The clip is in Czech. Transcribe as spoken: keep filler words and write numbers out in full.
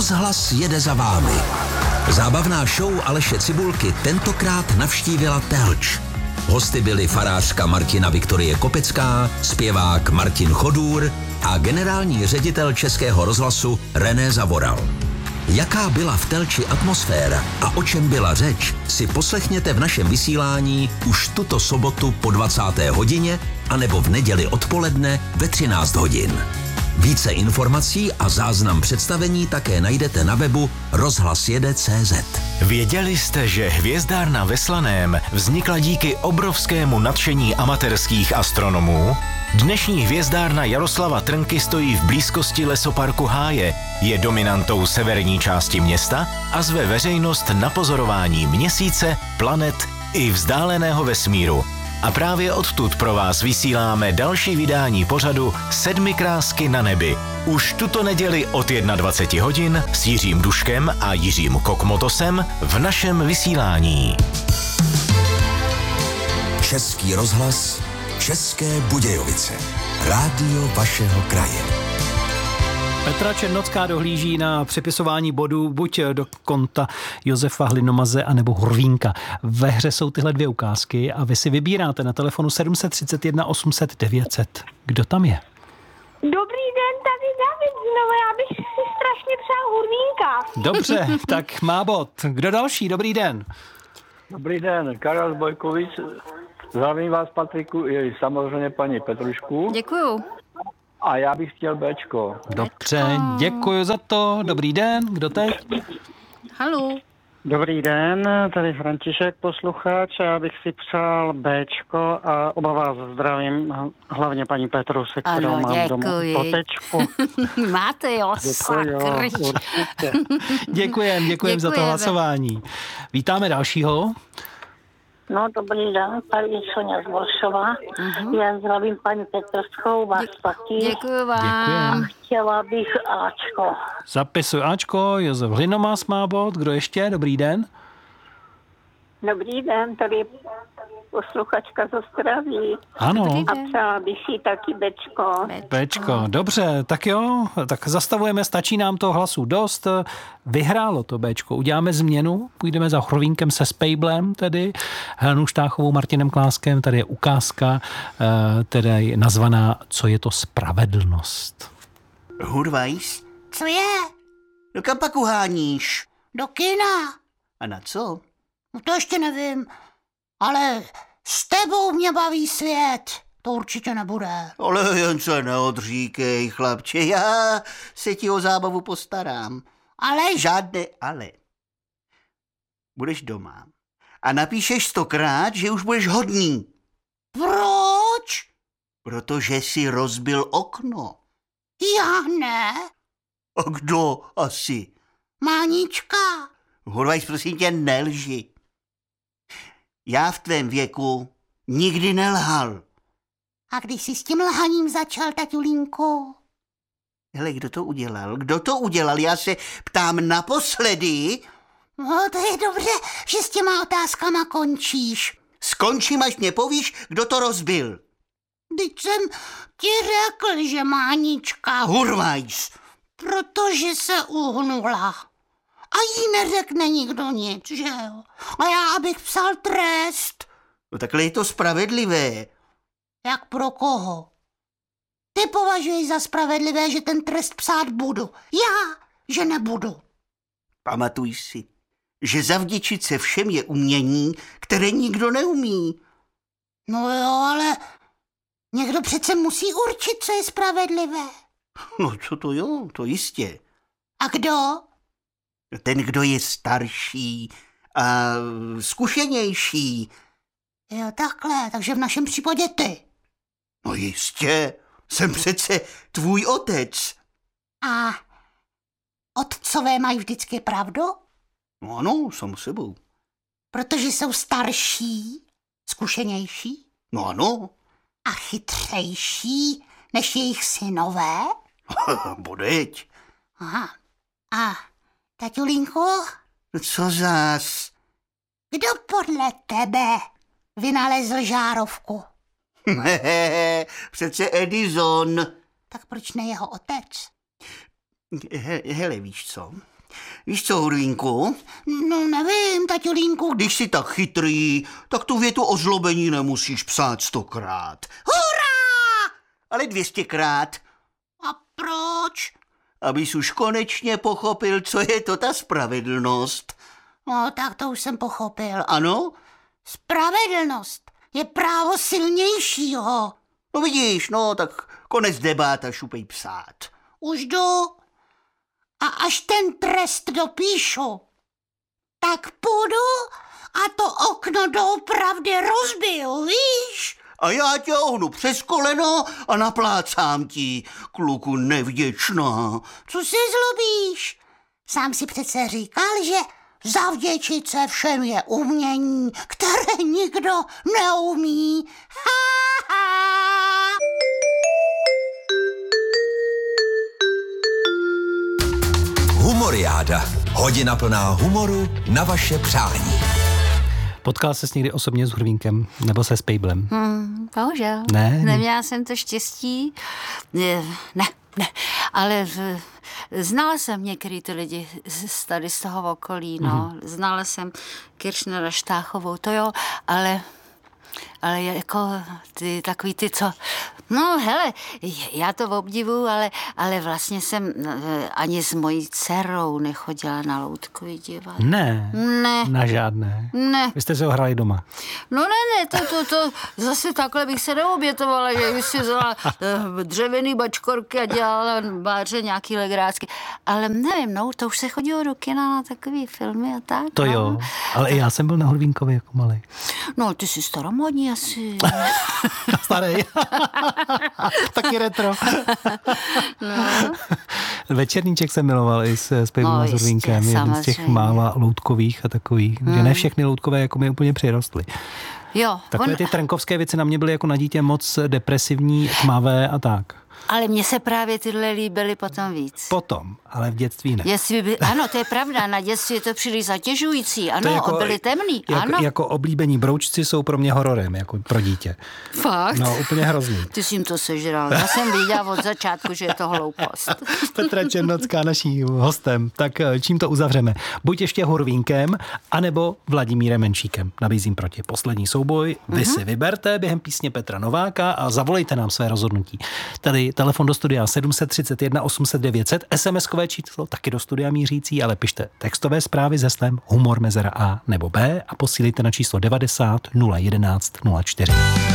Rozhlas jede za vámi. Zábavná show Aleše Cibulky tentokrát navštívila Telč. Hosty byli farářka Martina Viktorie Kopecká, zpěvák Martin Chodůr a generální ředitel Českého rozhlasu René Zavoral. Jaká byla v Telči atmosféra a o čem byla řeč, si poslechněte v našem vysílání už tuto sobotu po dvacáté hodině anebo v neděli odpoledne ve třináct hodin. Více informací a záznam představení také najdete na webu rozhlasjede tečka cé zet. Věděli jste, že hvězdárna ve Slaném vznikla díky obrovskému nadšení amatérských astronomů? Dnešní hvězdárna Jaroslava Trnky stojí v blízkosti lesoparku Háje, je dominantou severní části města a zve veřejnost na pozorování měsíce, planet i vzdáleného vesmíru. A právě odtud pro vás vysíláme další vydání pořadu Sedmi krásky na nebi. Už tuto neděli od dvacet jedna hodin s Jiřím Duškem a Jiřím Kokmotosem v našem vysílání. Český rozhlas, České Budějovice. Rádio vašeho kraje. Petra Černocká dohlíží na přepisování bodů buď do konta Josefa Hlinomaze anebo Hurvínka. Ve hře jsou tyhle dvě ukázky a vy si vybíráte na telefonu sedm tři jedna osm set devět set. Kdo tam je? Dobrý den, tady David znovu, já bych si strašně přál Hurvínka. Dobře, tak má bod. Kdo další? Dobrý den. Dobrý den, Karel z Bojkovic. Zdravím vás, Patriku, i samozřejmě paní Petrušku. Děkuju. A já bych chtěl Bčko. Dobře, děkuji za to. Dobrý den, kdo teď? Haló. Dobrý den, tady František posluchač a já bych si přál Bčko a oba vás zdravím, hlavně paní Petru, se kterou ano, mám doma potečku. Máte jo, sakry. Děkujem, děkujem za to hlasování. Vítáme dalšího. No, dobrý den, tady je Soňa z Boršova. Uh-huh. Já zdravím paní Petrskou, vás taky. Děkuji vám. Děkujem. Chtěla bych Ačko. Zapisuj Ačko, Josef Hlinomaz má bod. Kdo ještě? Dobrý den. Dobrý den, tady je posluchačka z Ostravy. Ano. A přála bych si taky Bčko. Bčko, dobře, tak jo, tak zastavujeme, stačí nám to hlasů dost. Vyhrálo to Bčko, uděláme změnu, půjdeme za Hrovínkem se Spejblem, tedy Helenou Štáchovou, Martinem Kláskem, tady je ukázka, teda je nazvaná Co je to spravedlnost. Hurvajs? Co je? No kam pak uháníš? Do kina. A na co? No to ještě nevím, ale s tebou mě baví svět. To určitě nebude. Ale jen se neodříkej, chlapče, já se ti o zábavu postarám. Ale... Žádné ale. Budeš doma a napíšeš stokrát, že už budeš hodný. Proč? Protože jsi rozbil okno. Já ne. A kdo asi? Mánička. Hurvajs, prosím tě, nelži. Já v tvém věku nikdy nelhal. A když jsi s tím lhaním začal, taťulínku? Hele, kdo to udělal? Kdo to udělal? Já se ptám naposledy. No, to je dobře, že s těma otázkama končíš. Skončím, až mě povíš, kdo to rozbil. Teď jsem ti řekl, že Mánička. Hurvajs. Protože se uhnula. A jí neřekne nikdo nic, že jo? A já abych psal trest. No takhle je to spravedlivé. Jak pro koho? Ty považuješ za spravedlivé, že ten trest psát budu. Já, že nebudu. Pamatuj si, že zavděčit se všem je umění, které nikdo neumí. No jo, ale někdo přece musí určit, co je spravedlivé. No co to jo, to jistě. A kdo? Ten, kdo je starší a zkušenější. Jo, takhle, takže v našem případě ty. No jistě, jsem přece tvůj otec. A otcové mají vždycky pravdu? No ano, sam sebou. Protože jsou starší, zkušenější? No ano. A chytřejší než jejich synové? Bodeď. Aha. A taťulínku? Co zas? Kdo podle tebe vynalezl žárovku? Přece Edison. Tak proč ne jeho otec? He, hele, víš co? Víš co, Hurvínku? No nevím, taťulínku. Když jsi tak chytrý, tak tu větu o zlobení nemusíš psát stokrát. Hurá! Ale dvěstěkrát. A proč? Abys už konečně pochopil, co je to ta spravedlnost. No, tak to už jsem pochopil. Ano? Spravedlnost je právo silnějšího. No vidíš, no, tak konec debát a šupej psát. Už jdu. A až ten trest dopíšu, tak půjdu a to okno doopravdy rozbiju, víš? A já tě ohnu přes koleno a naplácám ti, kluku nevděčná. Co se zlobíš? Sám si přece říkal, že zavděčit se všem je umění, které nikdo neumí. Ha, ha. Humoriáda. Hodina plná humoru na vaše přání. Potkal ses někdy osobně s Hurvínkem nebo se Spejblem? Hmm, bohužel. Ne? Neměla jsem to štěstí. Ne, ne, ne. Ale v, znala jsem některý ty lidi z, tady z toho okolí, no. Mm. Znala jsem Kiršnera Štáchovou, to jo, ale... Ale jako ty takový ty, co... No hele, já to obdivuju, ale, ale vlastně jsem ani s mojí dcerou nechodila na loutkový divadlo. Ne. Ne. Na žádné. Ne. Vy jste se ho hrali doma. No ne, ne, to, to, to zase takhle bych se neobětovala, že bych si vzala dřevěný bačkorky a dělala báře nějaký legrácky. Ale nevím, no, to už se chodilo do kina na takový filmy a tak. To no. jo, ale i já jsem byl na Hurvínkovi jako malý. No, ty jsi staromodní asi. Starý. Taky retro. No. Večerníček jsem miloval i s, s Pejblem No, a s Hurvínkem. Jeden z těch mála loutkových a takových, hmm. že ne všechny loutkové jako mi úplně přirostly. Jo. Takové on... ty trnkovské věci na mě byly jako na dítě moc depresivní, tmavé a tak. Ale mně se právě tyhle líbily potom víc. Potom, ale v dětství ne. Dětství by, ano, to je pravda, na dětství je to příliš zatěžující, ano, jako, byly temný, jako, ano. Jako oblíbení broučci jsou pro mě hororem, jako pro dítě. Fakt? No, úplně hrozný. Ty jsi jim to sežral, já jsem viděla od začátku, že je to hloupost. Petra Černocká, naším hostem, tak čím to uzavřeme? Buď ještě Hurvínkem, anebo Vladimírem Menšíkem. Nabízím proti poslední souboj, vy mm-hmm. si vyberte během písně Petra Nováka a zavolejte nám své rozhodnutí. Tady telefon do studia sedm set třicet jedna osm set devět set, SMSkové číslo taky do studia mířící, ale pište textové zprávy s heslem humor mezera A nebo B a posílejte na číslo devadesát nula jedenáct nula čtyři.